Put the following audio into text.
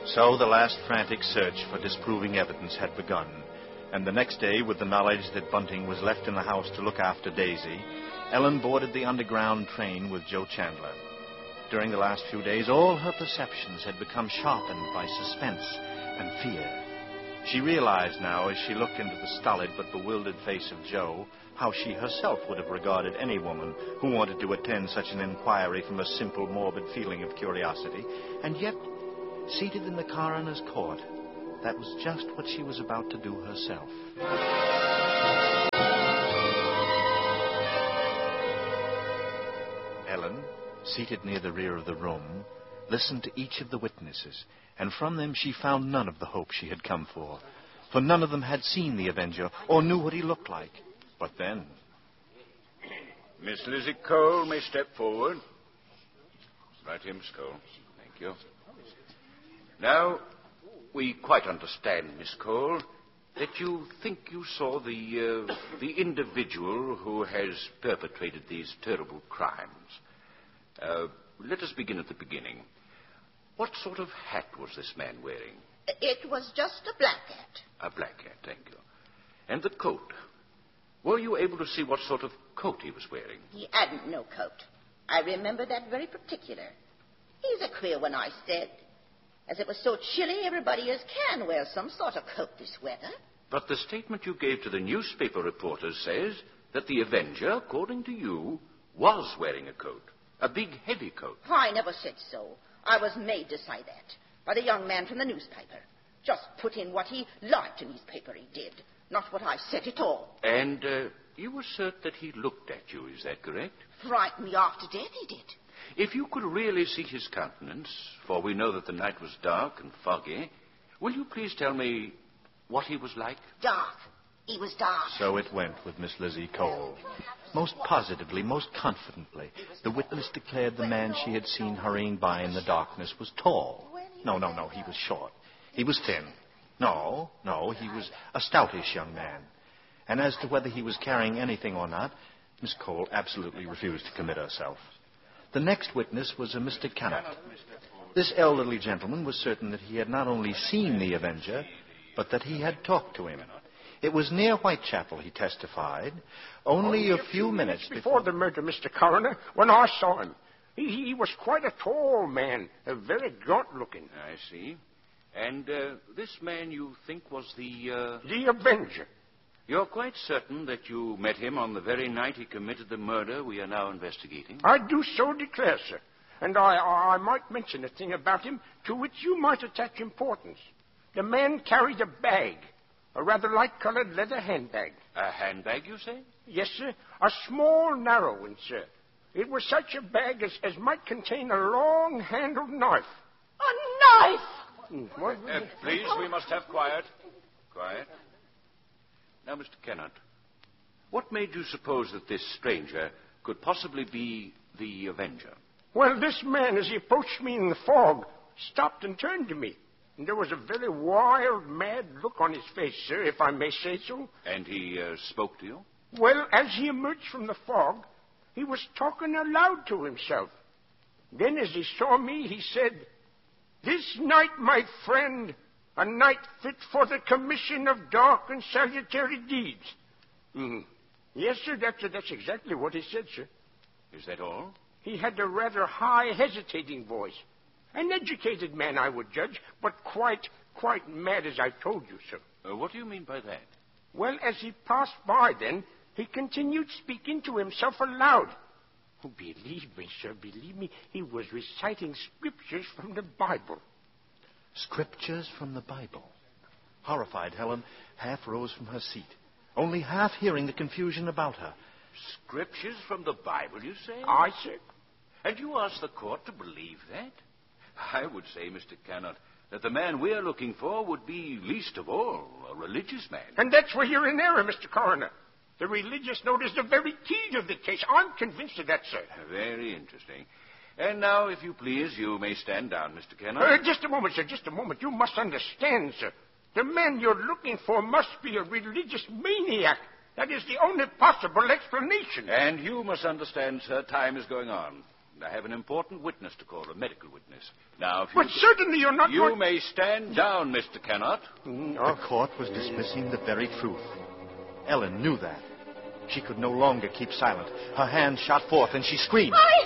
So the last frantic search for disproving evidence had begun, and the next day, with the knowledge that Bunting was left in the house to look after Daisy, Ellen boarded the underground train with Joe Chandler. During the last few days, all her perceptions had become sharpened by suspense and fear. She realized now, as she looked into the stolid but bewildered face of Joe, how she herself would have regarded any woman who wanted to attend such an inquiry from a simple, morbid feeling of curiosity. And yet, seated in the coroner's court, that was just what she was about to do herself. Ellen, seated near the rear of the room, listened to each of the witnesses, and from them she found none of the hope she had come for none of them had seen the Avenger or knew what he looked like. But then... Miss Lizzie Cole may step forward. Right here, Miss Cole. Thank you. Now, we quite understand, Miss Cole, that you think you saw the individual who has perpetrated these terrible crimes. Let us begin at the beginning. What sort of hat was this man wearing? It was just a black hat. A black hat, thank you. And the coat? Were you able to see what sort of coat he was wearing? He hadn't no coat. I remember that very particular. He's a queer one, I said. As it was so chilly, everybody as can wear some sort of coat this weather. But the statement you gave to the newspaper reporters says that the Avenger, according to you, was wearing a coat. A big, heavy coat. I never said so. I was made to say that by the young man from the newspaper. Just put in what he liked in his paper, he did. Not what I said at all. And you assert that he looked at you, is that correct? Frightened me after death, he did. If you could really see his countenance, for we know that the night was dark and foggy, will you please tell me what he was like? Dark. He was dark. So it went with Miss Lizzie Cole. Most positively, most confidently, the witness declared the man she had seen hurrying by in the darkness was tall. No, he was short. He was thin. No, he was a stoutish young man. And as to whether he was carrying anything or not, Miss Cole absolutely refused to commit herself. The next witness was a Mr. Cannot. This elderly gentleman was certain that he had not only seen the Avenger, but that he had talked to him. It was near Whitechapel, he testified, only a few minutes before the murder, Mr. Coroner, when I saw him. He was quite a tall man, very gaunt-looking. I see. And this man you think was the... The Avenger. You're quite certain that you met him on the very night he committed the murder we are now investigating? I do so declare, sir. And I might mention a thing about him to which you might attach importance. The man carried a bag, a rather light-colored leather handbag. A handbag, you say? Yes, sir. A small, narrow one, sir. It was such a bag as might contain a long-handled knife. A knife? What? Please, we must have quiet. Quiet. Now, Mr. Kennett, what made you suppose that this stranger could possibly be the Avenger? Well, this man, as he approached me in the fog, stopped and turned to me. And there was a very wild, mad look on his face, sir, if I may say so. And he spoke to you? Well, as he emerged from the fog, he was talking aloud to himself. Then, as he saw me, he said, "This night, my friend, a night fit for the commission of dark and salutary deeds." Yes, sir, that's exactly what he said, sir. Is that all? He had a rather high, hesitating voice. An educated man, I would judge, but quite mad, as I told you, sir. What do you mean by that? Well, as he passed by, then, he continued speaking to himself aloud. Oh, believe me, sir, believe me, he was reciting scriptures from the Bible. Scriptures from the Bible? Horrified, Helen half rose from her seat, only half hearing the confusion about her. Scriptures from the Bible, you say? Aye, sir. And you asked the court to believe that? I would say, Mr. Cannot, that the man we're looking for would be, least of all, a religious man. And that's where you're in error, Mr. Coroner. The religious note is the very key to the case. I'm convinced of that, sir. Very interesting. And now, if you please, you may stand down, Mr. Cannot. Just a moment, sir, just a moment. You must understand, sir. The man you're looking for must be a religious maniac. That is the only possible explanation. And you must understand, sir, time is going on. And I have an important witness to call, a medical witness. Now, if you... But certainly you're not... You may stand down, Mr. Kennard. No. The court was dismissing the very truth. Ellen knew that. She could no longer keep silent. Her hand shot forth, and she screamed. I